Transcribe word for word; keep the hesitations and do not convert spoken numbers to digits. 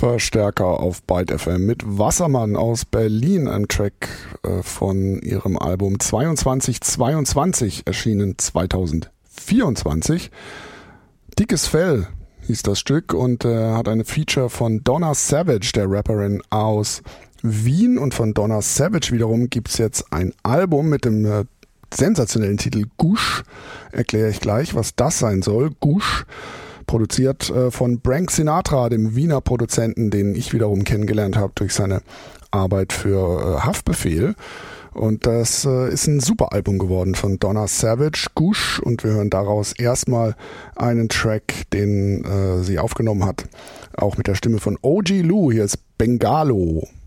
Verstärker auf Byte F M mit Wassermann aus Berlin, einem Track äh, von ihrem Album zweiundzwanzig zweiundzwanzig, erschienen zweitausendvierundzwanzig. Dickes Fell hieß das Stück und äh, hat eine Feature von Donna Savage, der Rapperin aus Wien. Und von Donna Savage wiederum gibt es jetzt ein Album mit dem äh, sensationellen Titel Gush. Erkläre ich gleich, was das sein soll. Gush. Produziert äh, von Brank Sinatra, dem Wiener Produzenten, den ich wiederum kennengelernt habe durch seine Arbeit für äh, Haftbefehl. Und das äh, ist ein super Album geworden von Donna Savage, Gush. Und wir hören daraus erstmal einen Track, den äh, sie aufgenommen hat, auch mit der Stimme von O G Lou. Hier ist Bengalo.